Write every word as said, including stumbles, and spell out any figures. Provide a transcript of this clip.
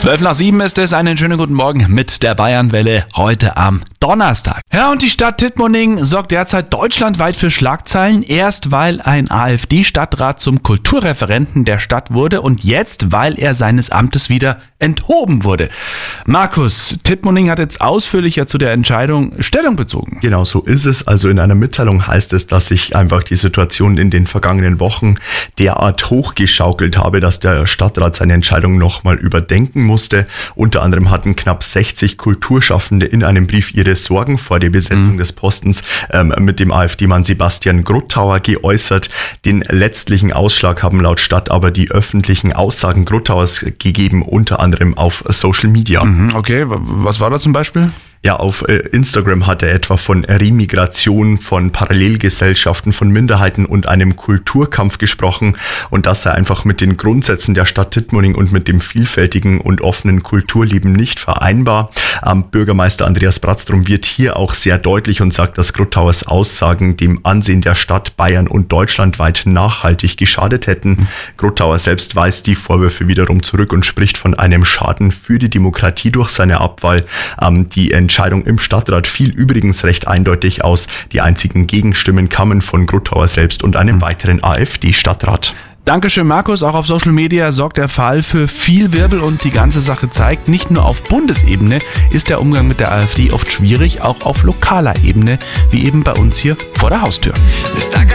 Zwölf nach sieben ist es, einen schönen guten Morgen mit der Bayernwelle heute am Donnerstag. Ja, und die Stadt Tittmoning sorgt derzeit deutschlandweit für Schlagzeilen. Erst weil ein AfD-Stadtrat zum Kulturreferenten der Stadt wurde und jetzt, weil er seines Amtes wieder enthoben wurde. Markus, Tittmoning hat jetzt ausführlicher zu der Entscheidung Stellung bezogen. Genau so ist es. Also in einer Mitteilung heißt es, dass sich einfach die Situation in den vergangenen Wochen derart hochgeschaukelt habe, dass der Stadtrat seine Entscheidung nochmal überdenken musste. Unter anderem hatten knapp sechzig Kulturschaffende in einem Brief ihre Sorgen vor der Besetzung mhm. des Postens ähm, mit dem AfD-Mann Sebastian Gruttauer geäußert. Den letztlichen Ausschlag haben laut Stadt aber die öffentlichen Aussagen Gruttauers gegeben, unter anderem auf Social Media. Mhm, okay, was war da zum Beispiel? Ja, auf Instagram hat er etwa von Remigration, von Parallelgesellschaften, von Minderheiten und einem Kulturkampf gesprochen und das sei einfach mit den Grundsätzen der Stadt Tittmoning und mit dem vielfältigen und offenen Kulturleben nicht vereinbar. Ähm, Bürgermeister Andreas Bratztrum wird hier auch sehr deutlich und sagt, dass Gruttauers Aussagen dem Ansehen der Stadt Bayern und deutschlandweit nachhaltig geschadet hätten. Mhm. Gruttauer selbst weist die Vorwürfe wiederum zurück und spricht von einem Schaden für die Demokratie durch seine Abwahl. Ähm, die Entscheidung im Stadtrat fiel übrigens recht eindeutig aus. Die einzigen Gegenstimmen kamen von Gruttauer selbst und einem weiteren AfD-Stadtrat. Dankeschön, Markus. Auch auf Social Media sorgt der Fall für viel Wirbel und die ganze Sache zeigt, nicht nur auf Bundesebene ist der Umgang mit der AfD oft schwierig, auch auf lokaler Ebene, wie eben bei uns hier vor der Haustür.